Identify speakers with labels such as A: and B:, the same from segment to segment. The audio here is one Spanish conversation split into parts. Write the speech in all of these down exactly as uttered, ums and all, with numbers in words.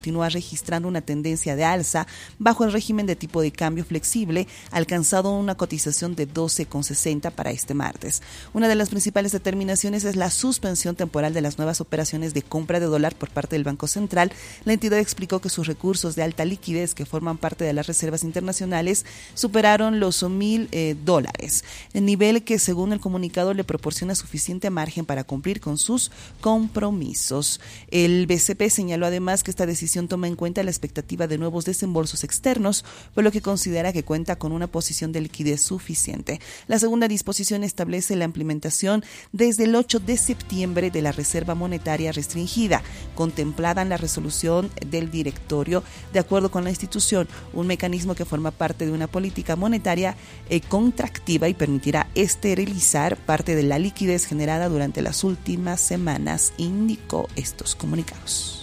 A: continúa registrando una tendencia de alza bajo el régimen de tipo de cambio flexible, alcanzado una cotización de doce con sesenta para este martes. Una de las principales determinaciones es la suspensión temporal de las nuevas operaciones de compra de dólar por parte del Banco Central. La entidad explicó que sus recursos de alta liquidez, que forman parte de las reservas internacionales, superaron los mil eh, dólares, el nivel que según el comunicado le proporciona suficiente margen para cumplir con sus compromisos. El B C P señaló además que esta decisión toma en cuenta la expectativa de nuevos desembolsos externos, por lo que considera que cuenta con una posición de liquidez suficiente. La segunda disposición establece la implementación desde el ocho de septiembre de la Reserva Monetaria Restringida, contemplada en la resolución del directorio. De acuerdo con la institución, un mecanismo que forma parte de una política monetaria eh, contractiva y permitirá esterilizar parte de la liquidez generada durante las últimas semanas, indicó estos comunicados.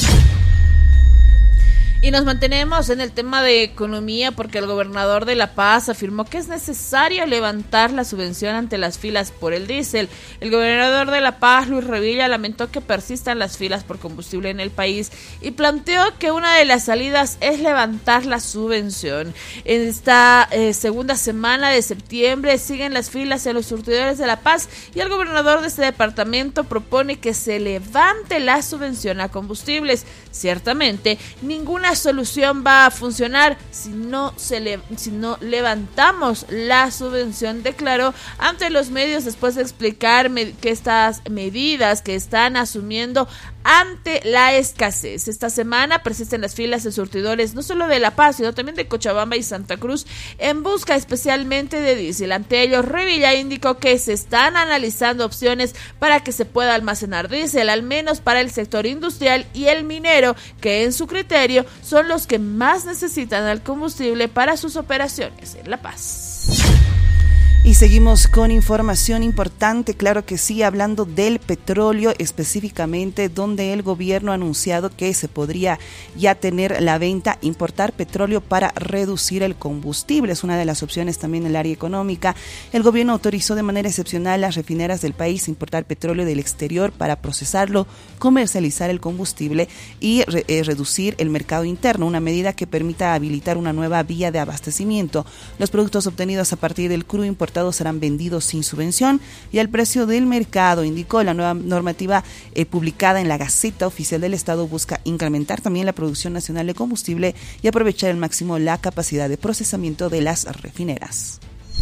B: Y nos mantenemos en el tema de economía porque el gobernador de La Paz afirmó que es necesario levantar la subvención ante las filas por el diésel. El gobernador de La Paz, Luis Revilla, lamentó que persistan las filas por combustible en el país y planteó que una de las salidas es levantar la subvención. En esta eh, segunda semana de septiembre siguen las filas en los surtidores de La Paz y el gobernador de este departamento propone que se levante la subvención a combustibles. Ciertamente, ninguna solución va a funcionar si no, se le, si no levantamos la subvención, declaró ante los medios después de explicar me, que estas medidas que están asumiendo ante la escasez. Esta semana persisten las filas de surtidores no solo de La Paz, sino también de Cochabamba y Santa Cruz en busca especialmente de diésel. Ante ello, Revilla indicó que se están analizando opciones para que se pueda almacenar diésel, al menos para el sector industrial y el minero, que en su criterio son los que más necesitan el combustible para sus operaciones en La Paz.
A: Y seguimos con información importante, claro que sí, hablando del petróleo específicamente, donde el gobierno ha anunciado que se podría ya tener la venta, importar petróleo para reducir el combustible. Es una de las opciones también en el área económica. El gobierno autorizó de manera excepcional a las refineras del país a importar petróleo del exterior para procesarlo, comercializar el combustible y re- eh, reducir el mercado interno, una medida que permita habilitar una nueva vía de abastecimiento. Los productos obtenidos a partir del crudo importado serán vendidos sin subvención y al precio del mercado, indicó. La nueva normativa eh, publicada en la Gaceta Oficial del Estado busca incrementar también la producción nacional de combustible y aprovechar al máximo la capacidad de procesamiento de las refineras.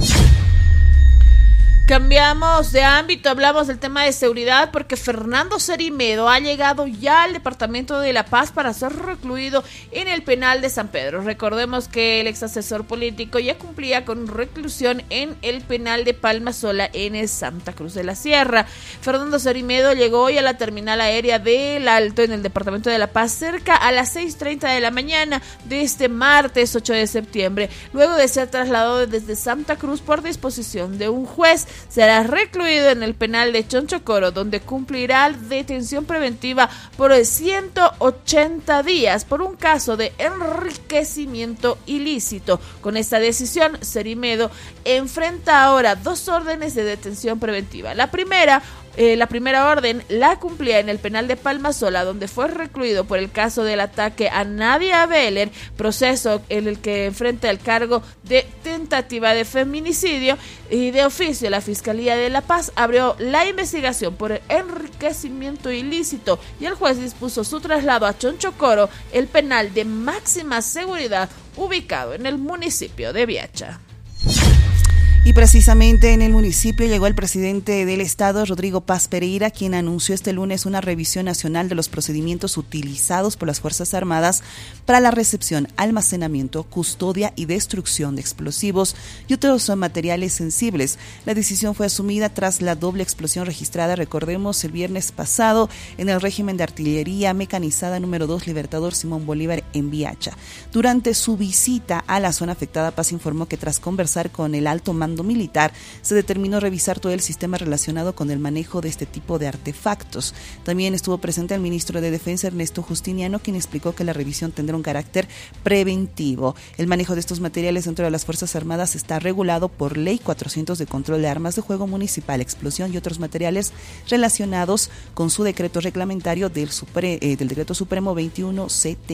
B: Cambiamos de ámbito, hablamos del tema de seguridad porque Fernando Cerimedo ha llegado ya al departamento de La Paz para ser recluido en el penal de San Pedro. Recordemos que el ex asesor político ya cumplía con reclusión en el penal de Palma Sola en Santa Cruz de la Sierra. Fernando Cerimedo llegó hoy a la terminal aérea del Alto en el departamento de La Paz cerca a las seis treinta de la mañana de este martes ocho de septiembre, luego de ser trasladado desde Santa Cruz por disposición de un juez. Será recluido en el penal de Chonchocoro, donde cumplirá detención preventiva por ciento ochenta días por un caso de enriquecimiento ilícito. Con esta decisión, Cerimedo enfrenta ahora dos órdenes de detención preventiva. La primera Eh, la primera orden la cumplía en el penal de Palma Sola, donde fue recluido por el caso del ataque a Nadia Beller, proceso en el que enfrenta el cargo de tentativa de feminicidio, y de oficio la Fiscalía de La Paz abrió la investigación por el enriquecimiento ilícito y el juez dispuso su traslado a Chonchocoro, el penal de máxima seguridad ubicado en el municipio de Viacha.
A: Y precisamente en el municipio llegó el presidente del estado, Rodrigo Paz Pereira, quien anunció este lunes una revisión nacional de los procedimientos utilizados por las Fuerzas Armadas para la recepción, almacenamiento, custodia y destrucción de explosivos y otros materiales sensibles. La decisión fue asumida tras la doble explosión registrada, recordemos, el viernes pasado en el régimen de artillería mecanizada número dos Libertador Simón Bolívar en Viacha. Durante su visita a la zona afectada, Paz informó que tras conversar con el alto mando comando militar, se determinó revisar todo el sistema relacionado con el manejo de este tipo de artefactos. También estuvo presente el ministro de Defensa, Ernesto Justiniano, quien explicó que la revisión tendrá un carácter preventivo. El manejo de estos materiales dentro de las Fuerzas Armadas está regulado por Ley cuatrocientos de Control de Armas de Juego Municipal, Explosión y otros materiales relacionados con su decreto reglamentario del, Supre, eh, del Decreto Supremo veintiuno setenta.